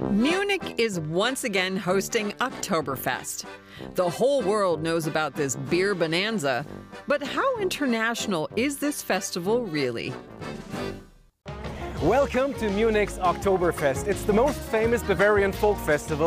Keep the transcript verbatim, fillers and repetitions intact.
Munich is once again hosting Oktoberfest. The whole world knows about this beer bonanza, but how international is this festival really? Welcome to Munich's Oktoberfest. It's the most famous Bavarian folk festival